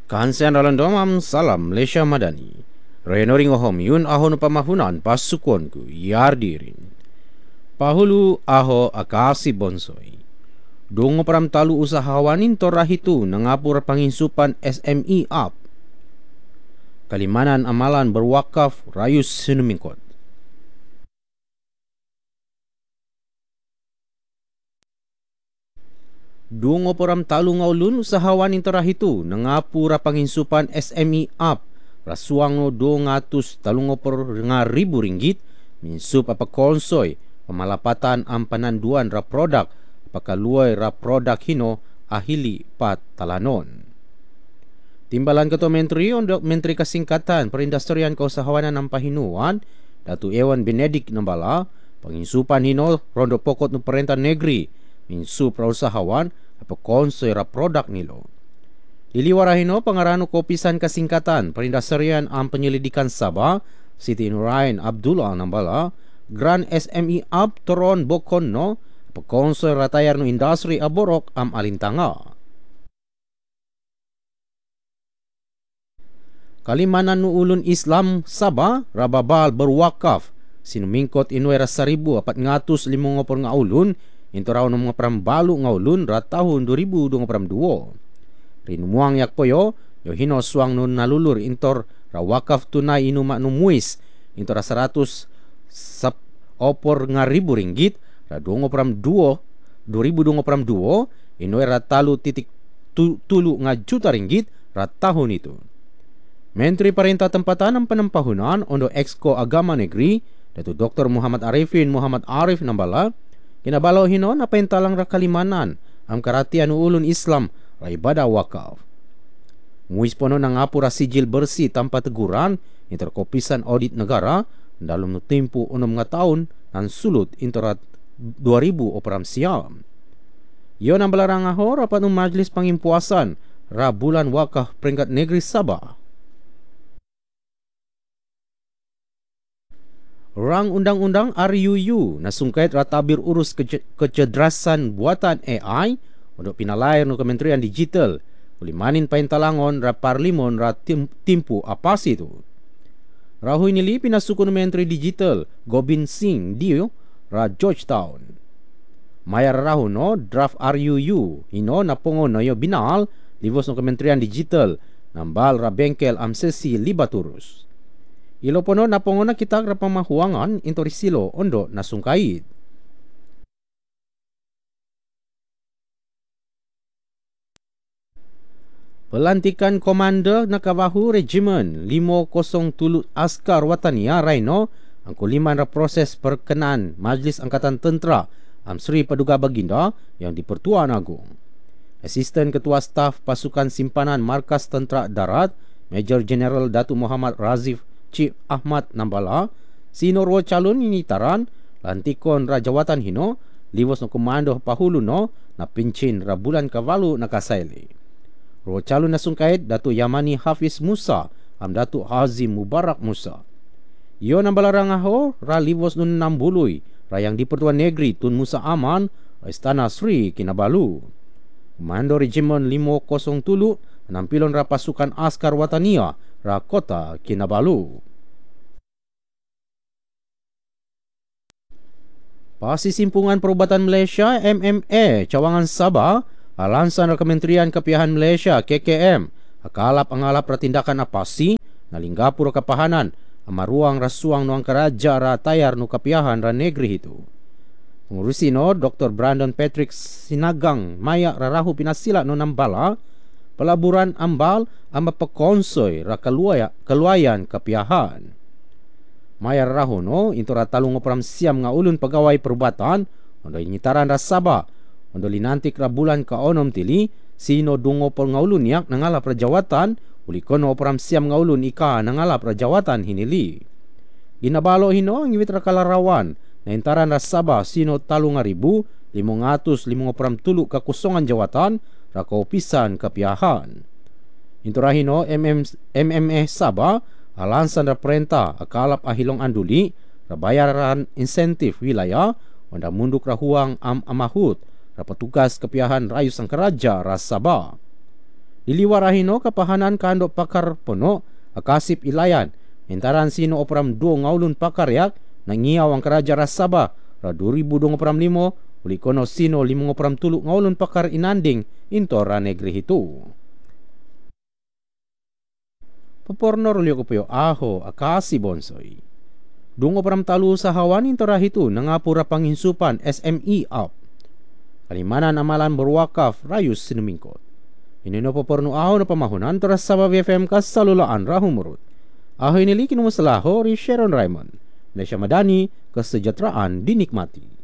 Kansian dalam domam salam Malaysia Madani. Renoring ohom yun ahon pamahunan pasukon ku yardirin. Pahulu aho akasi bonsoi. Dungo param talu usahawanin torahitu nangapura panginsupan SME up. Kalimanan amalan berwakaf rayus sinumingkot. Dungo param talu ngaulun usahawanin torahitu nangapura panginsupan SME up. Rasuang no 230,000 ringgit minsup apa konsoy pemalapatan ang pananduan ra produk pakaluoy ra produk hino ahili pat talanon. Timbalan Ketua Menteri untuk Menteri Kesingkatan Perindustrian Keusahawanan ng Pahinuan Datu Ewan Benedik Nambala panginsupan hino rondo pokot no Perintah Negeri minsup ra usahawan apa konsoy ra produk nilo. Iliwarahino pangarano Kopisan Kasingkatan Perindustrian ang Penyelidikan Sabah Siti Nurain Abdullah Nambala Grand SME Up Toron Bokon no pagkonsoy ratayar no industri aborok am alintanga. Kalimanan no ulun Islam Sabah rababal berwakaf sinumingkot inuera 1,450 nga ulun into raw no mga prambalu nga ulun ra tahun 2022. Rinumuang yakpoyo yo hinoswang nun nalulur intor rawakaf tunay inuma numuis intor 100 sap opor nga ribu ringgit ra 2022 inoy ra talu titik tulu nga juta ringgit ra tahun itu. Menteri Perintah Tempatan ng Panampahunan ondo Exco Agama Negeri Datu Dr. Muhammad Arifin Muhammad Arif Nambala kinabalo hino na paintalang ra Kalimanan ang karatian ulun Islam ra ibadah wakaf. Muis pono ng apura sijil bersih tanpa teguran interkopisan audit negara dalam no tempo 6 nga taon nan sulut interat 2000 operam siam. Iyon ang balarang aho rapat ng Majlis Pangimpuasan ra bulan wakaf peringkat negeri Sabah. Rang undang-undang RUU nasungkait ratabir urus kecerdasan buatan AI untuk pinalayar no Kementerian Digital ulimanin paintalangon ra parlimon ra timpu apa situ. Rahu nili pinasukun Menteri Digital Gobind Singh Dio ra Georgetown. Mayar rahu no draft RUU ino napongon no yo binal livos no Kementerian Digital nambal ra bengkel am sesi libaturus. Ilo pono napongon na kita ra pamahuangan intori silo ondo nasungkait. Pelantikan Komander Nakabahu Regimen 507 Askar Watania Raino ang kuliman ra proses perkenan Majlis Angkatan Tentera Amsri Paduga Baginda yang di-Pertuan Agong. Asisten Ketua Staf Pasukan Simpanan Markas Tentera Darat Major General Datu Muhammad Razif Chief Ahmad Nambala sinoro calon initaran lantikon ra jawatan hino livos no komando pahulu no na pincin ra bulan kavalu nakasaili. Ro calon nasungkait Datu Yamani Hafiz Musa am Datu Hazim Mubarak Musa. Iyo nang balarang aho ra livos nun 60 ra yang di-Pertuan Negeri Tun Musa Aman Istana Sri Kinabalu. Komando Regimen 507 nampilon ra pasukan Askar Watania ra Kota Kinabalu. Pasisimpungan Perubatan Malaysia MMA Cawangan Sabah alansan ra Kementerian Kepiahan Malaysia KKM akalap angalap ra tindakan apasi nalinggapur kapahanan amaruang rasuang no ang karaja ra tayar no kapiahan ra negeri itu. Pengurusi no Dr. Brandon Patrick Sinagang maya rarahu pinasila no nambala pelaburan ambal ama pekonsoy ra keluayan kapiahan. Maya rarahu no into ra talung operam siam nga ulun pegawai perubatan ondo nyitaran ra Sabah ondo linantik ra bulan ka-6 tili sino dungo pol nga ulun yak nangalap ra jawatan uli kono operam siam nga ulun ika nangalap ra jawatan hinili. Ginabalo hino ang iwit ra kalarawan na intaran ra Sabah sino 3,553 kakusongan jawatan ra kaupisan kapiahan. Inturahino MMA Sabah alansan ra perintah akalap ahilong anduli ra bayaran insentif wilayah onda munduk ra huang am amahut ra petugas kepiahan rayu sang keraja ra Sabah. Diliwarahino kapahanan kando pakar pono akasip ilayan. Entaran sino opram do ngaulun pakaryak nangiaw ang karaja rasaba ra 2025 uli kono sino 5 ngaulun pakar inanding into ra negri hitu. Paporno rulyo ko puyo aho akasi bonsoy. Dungo param talu sa hawan into ra hitu nangapura panginsupan SME up. Kalimanan amalan berwakaf rayus sinumingkot. Inino paporno aho na pamahunan to ra sa BFM kasalulaan rahumurut. Aho inilikin mo salaho ri Sharon Raymond. Malaysia Madani, kesejahteraan dinikmati.